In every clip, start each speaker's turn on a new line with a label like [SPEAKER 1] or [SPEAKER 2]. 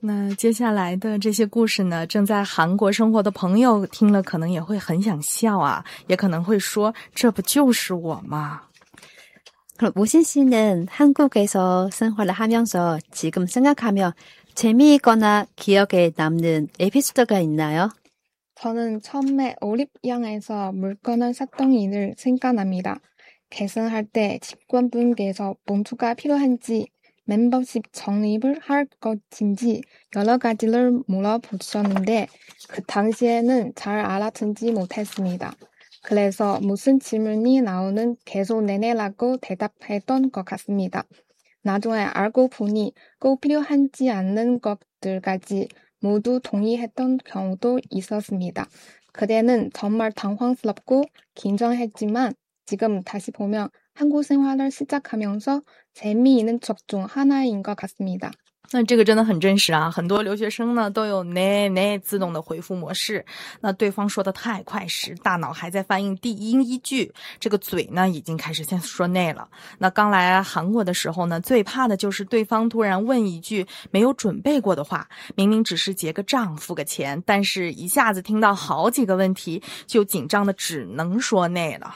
[SPEAKER 1] 那接下来的这些故事呢，正在韩国生活的朋友听了可能也会很想笑啊，也可能会说这不就是我吗？
[SPEAKER 2] 그럼 모신 씨는 한국에서 생활을 하면서 지금 생각하면 재미있거나 기억에 남는 에피소드가 있나요?
[SPEAKER 3] 저는 처음에 올림픽장에서 물건을 샀던 일을 생각납니다. 계산할 때 직원분께서 봉투가 필요한지 멤버십 적립을 할 것인지 여러 가지를 물어보셨는데 그 당시에는 잘 알아듣지 못했습니다. 그래서 무슨 질문이 나오는 계속 내내라고 대답했던 것 같습니다. 나중에 알고 보니 꼭 필요하지 않는 것들까지 모두 동의했던 경우도 있었습니다. 그때는 정말 당황스럽고 긴장했지만 지금 다시 보면 한국 생활을 시작하면서 재미있는 적 중 하나인 것 같습니다.
[SPEAKER 1] 那这个真的很真实啊，很多留学生呢都有네自动的回复模式，那对方说的太快时，大脑还在翻译第一句，这个嘴呢已经开始先说네了。那刚来韩国的时候呢，最怕的就是对方突然问一句没有准备过的话，明明只是结个账付个钱，但是一下子听到好几个问题，就紧张的只能说네了。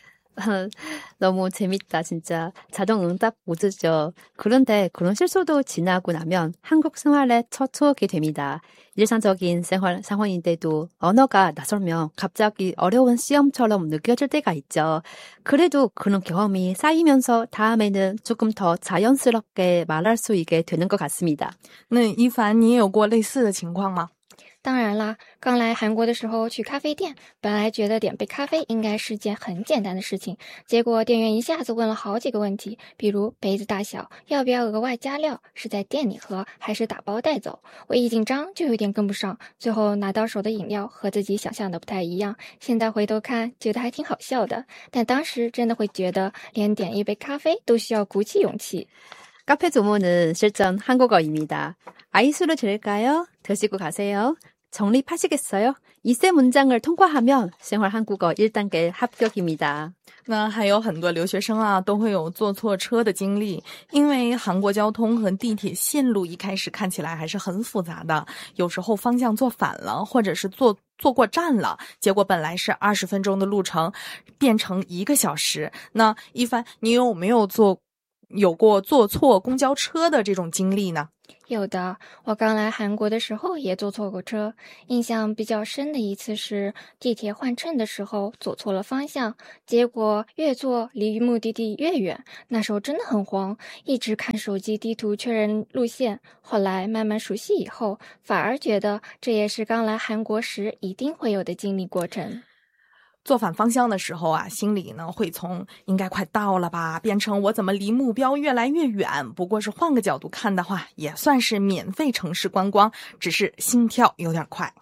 [SPEAKER 2] 너무 재밌다 진짜. 자동응답 모드죠. 그런데 그런 실수도 지나고 나면 한국 생활의 첫 추억이 됩니다. 일상적인 생활 상황인데도 언어가 낯설면 갑자기 어려운 시험처럼 느껴질 때가 있죠. 그래도 그런 경험이 쌓이면서 다음에는 조금 더 자연스럽게 말할 수 있게 되는 것 같습니다.
[SPEAKER 1] 那一凡，你也有过类似的情况吗？
[SPEAKER 4] 当然啦，刚来韩国的时候去咖啡店，本来觉得点杯咖啡应该是件很简单的事情，结果店员一下子问了好几个问题，比如杯子大小，要不要额外加料，是在店里喝还是打包带走。我一紧张就有点跟不上，最后拿到手的饮料和自己想象的不太一样，现在回头看觉得还挺好笑的，但当时真的会觉得连点一杯咖啡都需要鼓起勇气。
[SPEAKER 2] 카페 조모는 실전 한국어입니다. 아이스로 드릴까요? 드시고 가세요. 정립하시겠어요? 이 세 문장을 통과하면 생활 한국어 1단계 합격입니다.
[SPEAKER 1] 那还有很多留学生啊都会有坐错车的经历，因为韩国交通和地铁线路一开始看起来还是很复杂的，有时候方向坐反了，或者是坐过站了，结果本来是20分钟的路程变成1个小时。那一凡，你有没有过坐错公交车的这种经历呢？
[SPEAKER 4] 有的，我刚来韩国的时候也坐错过车，印象比较深的一次是地铁换乘的时候走错了方向，结果越坐离目的地越远，那时候真的很慌，一直看手机地图确认路线，后来慢慢熟悉以后，反而觉得这也是刚来韩国时一定会有的经历过程。
[SPEAKER 1] 坐反方向的时候啊，心里呢会从应该快到了吧，变成我怎么离目标越来越远。不过是换个角度看的话，也算是免费城市观光，只是心跳有点快。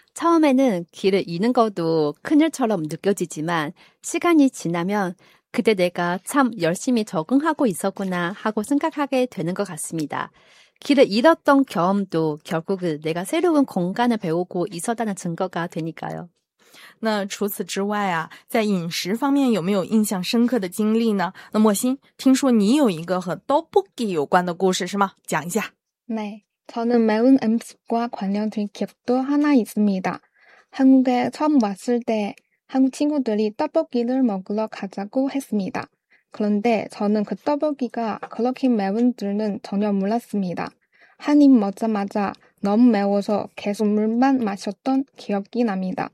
[SPEAKER 2] 처음에는 길을 잃는 것도 큰일처럼 느껴지지만 시간이 지나면 그때 내가 참 열심히 적응하고 있었구나 하고 생각하게 되는 것 같습니다. 길을 잃었던 경험도 결국은 내가 새로운 공간을 배우고 있었다는 증거가 되니까요.
[SPEAKER 1] 那除此之外啊，在饮食方面有没有印象深刻的经历呢？那莫欣，听说你有一个和떡볶이有关的故事是吗？讲一下。
[SPEAKER 3] 네, 저는 매운 음식과 관련된 기억도 하나 있습니다. 한국에 처음 왔을 때 한국 친구들이 떡볶이를 먹으러 가자고 했습니다. 그런데 저는 그 떡볶이가 그렇게 매운 줄은 전혀 몰랐습니다. 한 입 먹자마자 너무 매워서 계속 물만 마셨던 기억이 납니다.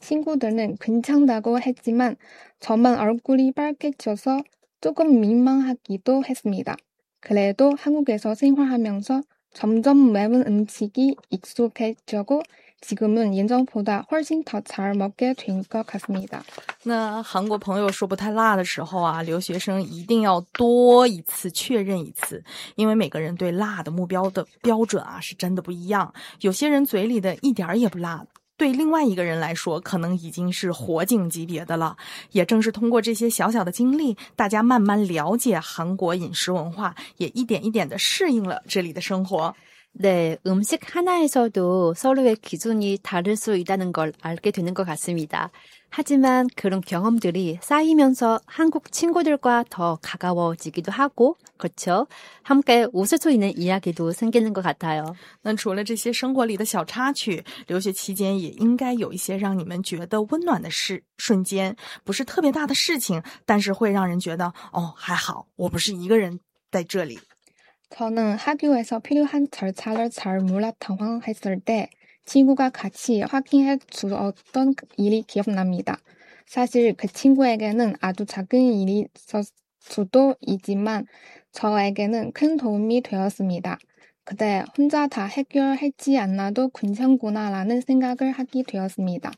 [SPEAKER 3] 친구들은 괜찮다고 했지만 저만 얼굴이 빨개져서 조금 민망하기도 했습니다. 그래도 한국에서 생활하면서 점점 매운 음식이 익숙해지고 지금은 예전보다 훨씬 더 잘 먹게 된 것 같습니다.
[SPEAKER 1] 那韩国朋友说不太辣的时候啊，留学生一定要多一次确认一次，因为每个人对辣的目标的标准啊是真的不一样。有些人嘴里的一点儿也不辣，对另外一个人来说可能已经是火警级别的了。也正是通过这些小小的经历，大家慢慢了解韩国饮食文化，也一点一点的适应了这里的生活。
[SPEAKER 2] 네, 음식 하나에서도 서로의 기준이 다를 수 있다는 걸 알게 되는 것 같습니다. 하지만 그런 경험들이 쌓이면서 한국 친구들과 더 가까워지기도 하고, 그렇죠? 함께 웃을 수 있는 이야기도 생기는 것 같아요.
[SPEAKER 1] 那除了这些生活里的小插曲，留学期间也应该有一些让你们觉得温暖的瞬间，不是特别大的事情，但是会让人觉得哦，还好，我不是一个人在这里。
[SPEAKER 3] 저는 학교에서 필요한 절차를 잘 몰라 당황했을 때 친구가 같이 확인해 주었던 일이 기억납니다. 사실 그 친구에게는 아주 작은 일이 있을 수도 있지만 저에게는 큰 도움이 되었습니다. 그때 혼자 다 해결했지 않아도 괜찮구나라는 생각을 하게 되었습니다.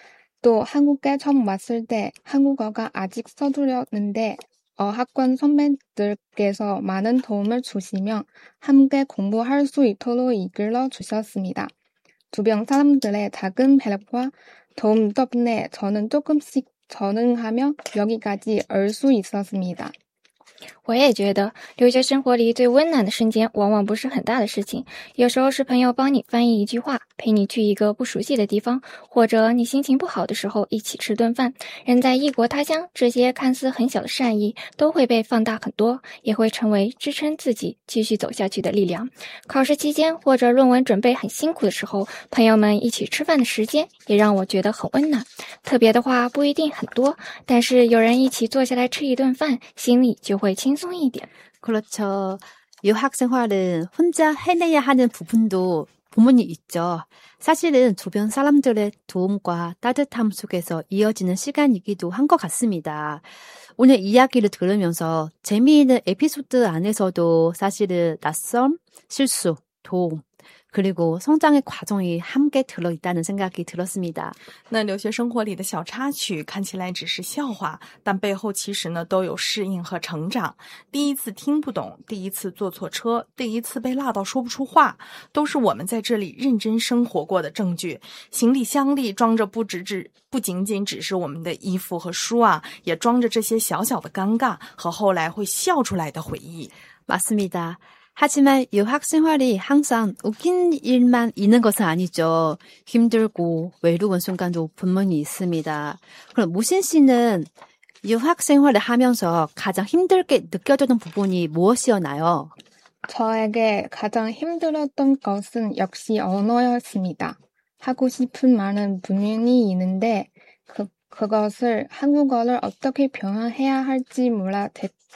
[SPEAKER 3] 또 한국에 처음 왔을 때 한국어가 아직 서두르는데 어학원 선배들께서 많은 도움을 주시며 함께 공부할 수 있도록 이끌어 주셨습니다. 주변 사람들의 작은 배려와 도움 덕분에 저는 조금씩 적응하며 여기까지 올 수 있었습니다.
[SPEAKER 4] 我也觉得留学生活里最温暖的瞬间往往不是很大的事情，有时候是朋友帮你翻译一句话，陪你去一个不熟悉的地方，或者你心情不好的时候一起吃顿饭。人在异国他乡，这些看似很小的善意都会被放大很多，也会成为支撑自己继续走下去的力量。考试期间或者论文准备很辛苦的时候，朋友们一起吃饭的时间也让我觉得很温暖。特别的话不一定很多，但是有人一起坐下来吃一顿饭，心里就会轻松一点。
[SPEAKER 2] 그렇죠. 유학 생활은 혼자 해내야 하는 부분도 부분이 있죠. 사실은 주변 사람들의 도움과 따뜻함 속에서 이어지는 시간이기도 한 것 같습니다. 오늘 이야기를 들으면서 재미있는 에피소드 안에서도 사실은 낯섦, 실수, 도움, 그리고 성장의 과정이 함께 들어있다는 생각이 들었습니다.
[SPEAKER 1] 那留学生活里的小插曲看起来只是笑话，但背后其实呢都有适应和成长。第一次听不懂，第一次坐错车，第一次被落到说不出话，都是我们在这里认真生活过的证据。行李箱里装着不仅仅只是我们的衣服和书啊，也装着这些小小的尴尬和后来会笑出来的回忆。
[SPEAKER 2] 맞습니다. 하지만 유학 생활이 항상 웃긴 일만 있는 것은 아니죠. 힘들고 외로운 순간도 분명히 있습니다. 그럼 무신 씨는 유학 생활을 하면서 가장 힘들게 느껴졌던 부분이 무엇이었나요?
[SPEAKER 3] 저에게 가장 힘들었던 것은 역시 언어였습니다. 하고 싶은 말은 분명히 있는데 그것을 한국어를 어떻게 표현해야 할지 몰라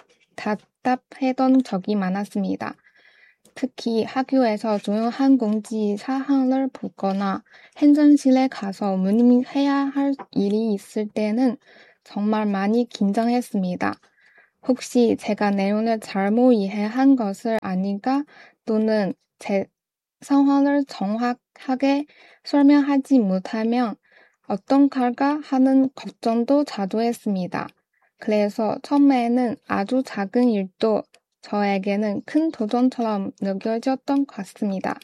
[SPEAKER 3] 답답했던 적이 많았습니다. 특히 학교에서 중요한 공지 사항을 보거나 행정실에 가서 문의해야 할 일이 있을 때는 정말 많이 긴장했습니다. 혹시 제가 내용을 잘못 이해한 것을 아닌가 또는 제 상황을 정확하게 설명하지 못하면 어떡할까 하는 걱정도 자주 했습니다. 그래서 처음에는 아주 작은 일도 저에게는 큰 도전처럼 느껴졌던 것 같습니다.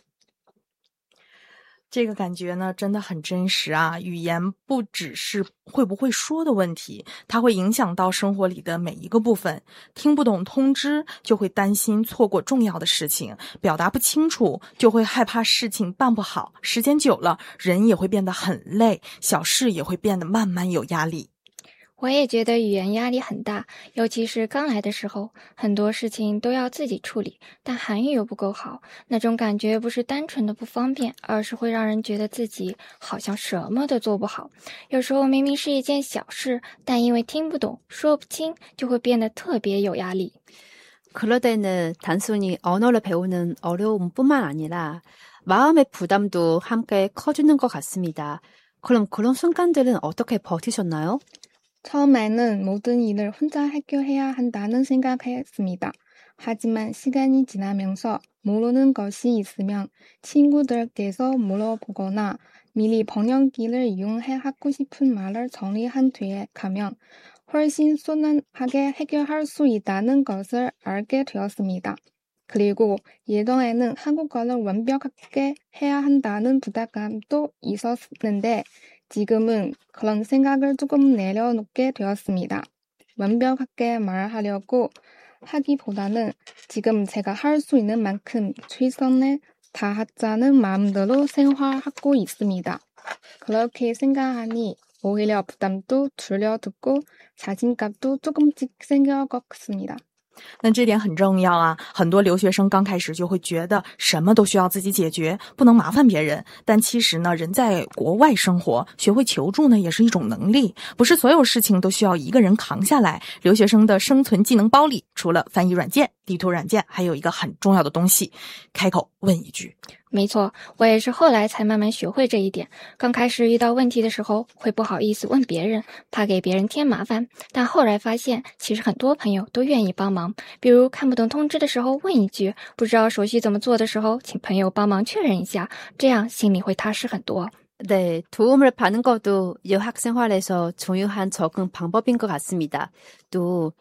[SPEAKER 1] 这个感觉呢，真的很真实啊！语言不只是会不会说的问题，它会影响到生活里的每一个部分。听不懂通知，就会担心错过重要的事情；表达不清楚，就会害怕事情办不好。时间久了，人也会变得很累，小事也会变得慢慢有压力。
[SPEAKER 4] 我也觉得语言压力很大，尤其是刚来的时候，很多事情都要自己处理，但韩语又不够好，那种感觉不是单纯的不方便，而是会让人觉得自己好像什么都做不好。有时候明明是一件小事，但因为听不懂、说不清，就会变得特别有压力。
[SPEAKER 2] 그럴 때는 단순히 언어를 배우는 어려움뿐만 아니라 마음의 부담도 함께 커지는 것 같습니다. 그럼 그런 순간들은 어떻게 버티셨나요?
[SPEAKER 3] 처음에는 모든 일을 혼자 해결해야 한다는 생각했습니다. 하지만 시간이 지나면서 모르는 것이 있으면 친구들께서 물어보거나 미리 번역기를 이용해 하고 싶은 말을 정리한 뒤에 가면 훨씬 순탄하게 해결할 수 있다는 것을 알게 되었습니다. 그리고 예전에는 한국어를 완벽하게 해야 한다는 부담감도 있었는데 지금은 그런 생각을 조금 내려놓게 되었습니다. 완벽하게 말하려고 하기보다는 지금 제가 할 수 있는 만큼 최선을 다 하자는 마음대로 생활하고 있습니다. 그렇게 생각하니 오히려 부담도 줄어들고 자신감도 조금씩 생길 것 같습니다.
[SPEAKER 1] 那这点很重要啊，很多留学生刚开始就会觉得什么都需要自己解决，不能麻烦别人。但其实呢，人在国外生活，学会求助呢也是一种能力，不是所有事情都需要一个人扛下来。留学生的生存技能包里，除了翻译软件、地图软件，还有一个很重要的东西，开口问一句。
[SPEAKER 4] 没错，我也是后来才慢慢学会这一点。刚开始遇到问题的时候，会不好意思问别人，怕给别人添麻烦。但后来发现，其实很多朋友都愿意帮忙。比如看不懂通知的时候问一句，不知道手续怎么做的时候，请朋友帮忙确认一下，这样心里会踏实很多。
[SPEAKER 2] 네, 도움을 받는 것도 유학 생활에서 중요한 적응 방법인 것 같습니다. 또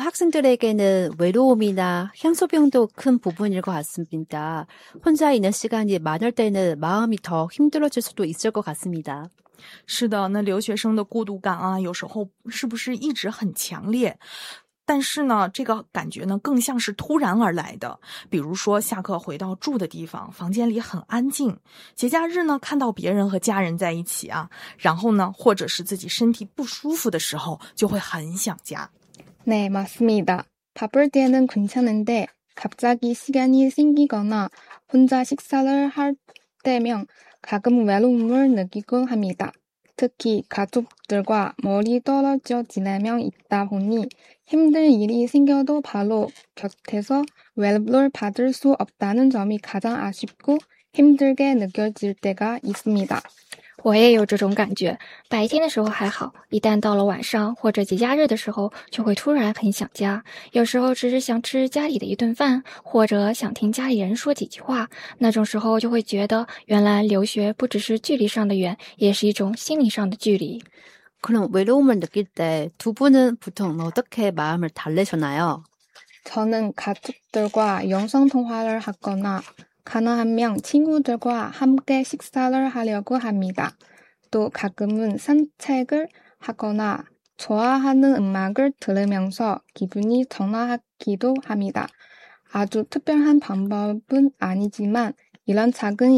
[SPEAKER 2] 유학생들에게는 외로움이나 향수병도 큰 부분일 것 같습니다. 혼자 있는 시간이 많을 때는 마음이 더 힘들어질 수도 있을 것 같습니다.
[SPEAKER 1] 是的，那留学生的孤独感啊，有时候是不是一直很强烈？但是呢，这个感觉呢更像是突然而来的。比如说下课回到住的地方，房间里很安静；节假日呢，看到别人和家人在一起啊，然后呢，或者是自己身体不舒服的时候，就会很想家。
[SPEAKER 3] 네, 맞습니다. 바쁠 때는 괜찮은데 갑자기 시간이 생기거나 혼자 식사를 할 때면 가끔 외로움을 느끼곤 합니다. 특히 가족들과 멀리 떨어져 지내며 있다 보니 힘든 일이 생겨도 바로 곁에서 외로움을 받을 수 없다는 점이 가장 아쉽고 힘들게 느껴질 때가 있습니다.
[SPEAKER 4] 我也有这种感觉，白天的时候还好，一旦到了晚上或者节假日的时候，就会突然很想家。有时候只是想吃家里的一顿饭，或者想听家里人说几句话，那种时候就会觉得，原来留学不只是距离上的远，也是一种心理上的距离。
[SPEAKER 2] 그럼 외로움을 느낄 때 두 분은 보통 어떻게 마음을 달래셨나요?
[SPEAKER 3] 저는 가족들과 영상통화를 하거나 가능하면 친구들과 함께 식사를 하려고 합니다. 또 가끔은 산책을 하거나 좋아하는 음악을 들으면서 기분이 전환하기도 합니다. 아주 특별한 방법은 아니지만 이런 작은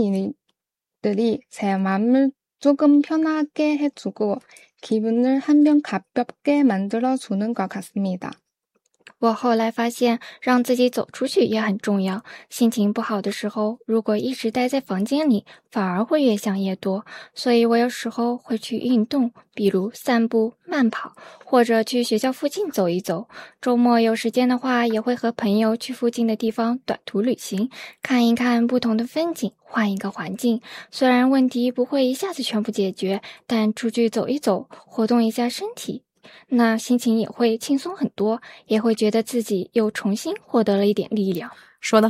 [SPEAKER 3] 일들이 제 마음을 조금 편하게 해주고 기분을 한편 가볍게 만들어주는 것 같습니다.
[SPEAKER 4] 我后来发现，让自己走出去也很重要。心情不好的时候，如果一直待在房间里，反而会越想越多。所以我有时候会去运动，比如散步、慢跑，或者去学校附近走一走。周末有时间的话，也会和朋友去附近的地方短途旅行，看一看不同的风景，换一个环境。虽然问题不会一下子全部解决，但出去走一走，活动一下身体，那心情也会轻松很多，也会觉得自己又重新获得了一点力量。
[SPEAKER 1] 说得